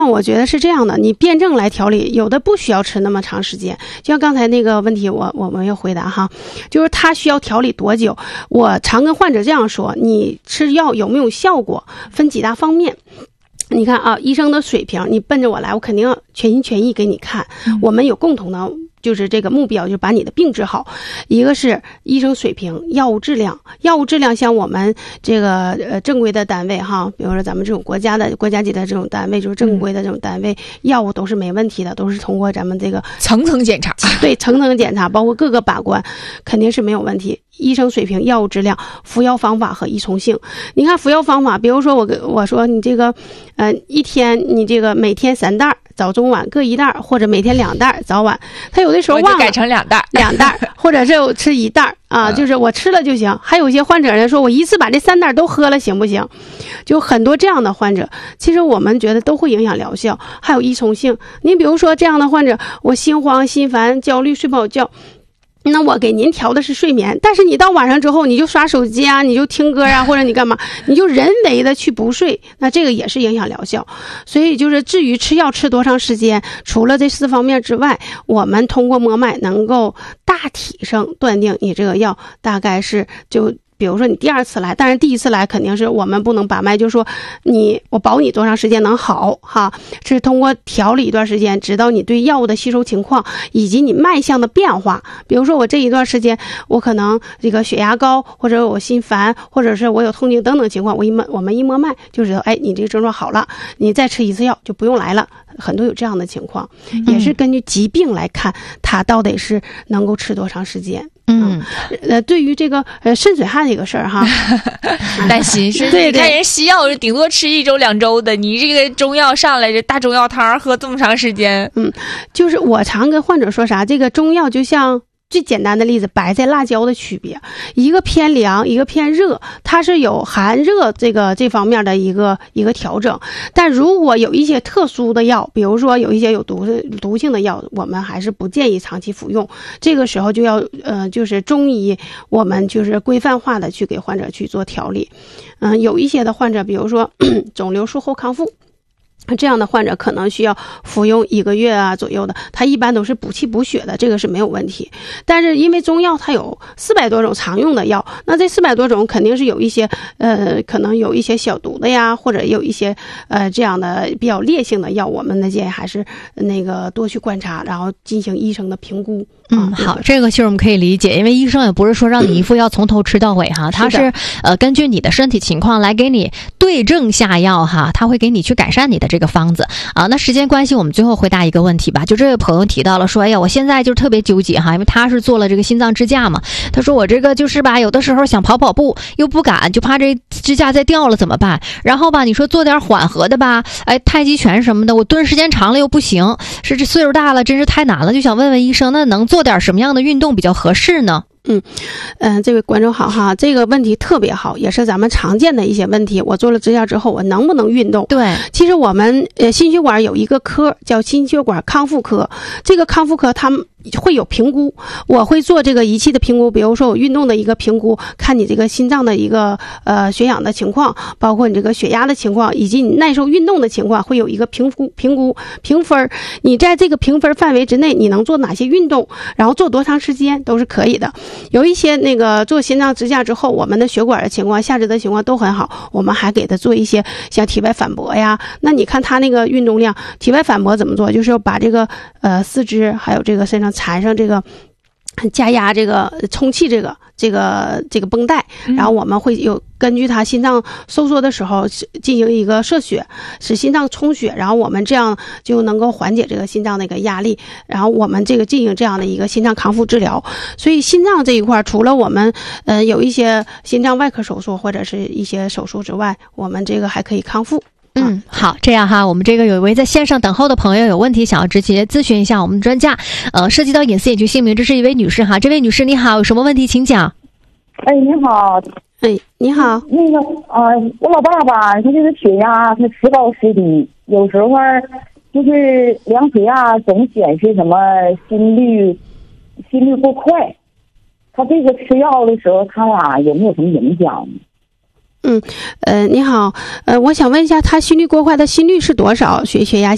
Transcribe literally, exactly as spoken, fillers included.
我觉得是这样的，你辩证来调理，有的不需要吃那么长时间。就像刚才那个问题我，我我没有回答哈，就是他需要调理多久？我常跟患者这样说，你吃药有没有效果，分几大方面。你看啊，医生的水平，你奔着我来，我肯定全心全意给你看。嗯、我们有共同的。就是这个目标，就是把你的病治好。一个是医生水平，药物质量，药物质量像我们这个呃正规的单位哈，比如说咱们这种国家的国家级的这种单位，就是正规的这种单位，嗯、药物都是没问题的，都是通过咱们这个层层检查， 对层层检查，包括各个把关，肯定是没有问题。医生水平、药物质量、服药方法和依从性。你看服药方法，比如说我我说你这个，呃，一天你这个每天三袋，早中晚各一袋，或者每天两袋，早晚。他有的时候忘了， 改成两袋， 两袋，或者是我吃一袋啊，就是我吃了就行。还有一些患者人说我一次把这三袋都喝了行不行？就很多这样的患者，其实我们觉得都会影响疗效。还有依从性，你比如说这样的患者，我心慌、心烦、焦虑、睡不好觉。那我给您调的是睡眠，但是你到晚上之后你就刷手机啊，你就听歌啊，或者你干嘛，你就人为的去不睡，那这个也是影响疗效。所以就是至于吃药吃多长时间，除了这四方面之外，我们通过摸脉能够大体上断定你这个药大概是就比如说你第二次来，但是第一次来肯定是我们不能把脉，就是说你我保你多长时间能好哈，是通过调理一段时间，直到你对药物的吸收情况以及你脉象的变化。比如说我这一段时间我可能这个血压高，或者我心烦，或者是我有痛经等等情况，我一摸我们一摸脉就知道，哎，你这个症状好了，你再吃一次药就不用来了。很多有这样的情况，也是根据疾病来看它到底是能够吃多长时间。嗯，呃，对于这个呃肾水汗这个事儿哈， 担心是，对，你看人西药顶多吃一周两周的，你这个中药上来这大中药汤喝这么长时间， 嗯，就是我常跟患者说啥，这个中药就像。最简单的例子，白菜辣椒的区别，一个偏凉，一个偏热，它是有寒热这个这方面的一个一个调整。但如果有一些特殊的药，比如说有一些有毒毒性的药，我们还是不建议长期服用。这个时候就要呃，就是中医我们就是规范化的去给患者去做调理。嗯、呃，有一些的患者，比如说肿瘤术后康复。这样的患者可能需要服用一个月啊左右的，它一般都是补气补血的，这个是没有问题。但是因为中药它有四百多种常用的药，那这四百多种肯定是有一些呃，可能有一些小毒的呀，或者有一些呃这样的比较烈性的药，我们的建议还是那个多去观察，然后进行医生的评估。 嗯，好，这个其实我们可以理解，因为医生也不是说让你一副药从头吃到尾哈，他是呃根据你的身体情况来给你对症下药哈，他会给你去改善你的这个方子啊。那时间关系，我们最后回答一个问题吧，就这位朋友提到了说，哎呀，我现在就特别纠结哈，因为他是做了这个心脏支架嘛，他说我这个就是吧，有的时候想跑跑步又不敢，就怕这支架再掉了怎么办？然后吧，你说做点缓和的吧，哎，太极拳什么的，我蹲时间长了又不行，是这岁数大了真是太难了，就想问问医生，那能做点什么样的运动比较合适呢？ 嗯，嗯、呃，这位观众好哈，这个问题特别好，也是咱们常见的一些问题。我做了支架之后，我能不能运动？ 对， 其实我们呃心血管有一个科叫心血管康复科，这个康复科他们会有评估，我会做这个仪器的评估，比如说我运动的一个评估，看你这个心脏的一个呃血氧的情况，包括你这个血压的情况，以及你耐受运动的情况，会有一个评估评估评分。你在这个评分范围之内，你能做哪些运动，然后做多长时间都是可以的。有一些那个做心脏支架之后，我们的血管的情况、下肢的情况都很好，我们还给他做一些像体外反搏呀。那你看他那个运动量，体外反搏怎么做？就是要把这个呃四肢还有这个身上缠上这个加压这个充气这个这个这个绷带，然后我们会有根据他心脏收缩的时候进行一个射血，使心脏充血，然后我们这样就能够缓解这个心脏的一个压力，然后我们这个进行这样的一个心脏康复治疗。所以心脏这一块除了我们呃有一些心脏外科手术或者是一些手术之外，我们这个还可以康复。 嗯，好，这样哈，我们这个有一位在线上等候的朋友有问题想要直接咨询一下我们专家，呃，涉及到隐私也及姓名，这是一位女士哈，这位女士你好，有什么问题请讲。 哎，你好。 哎，你好。 那个呃，我老爸爸他就是血压他时高时低，有时候就是量血压总显示什么心率心率过快，他这个吃药的时候他俩有没有什么影响？ 嗯，呃，你好，呃，我想问一下，他心率过快，他心率是多少？血血压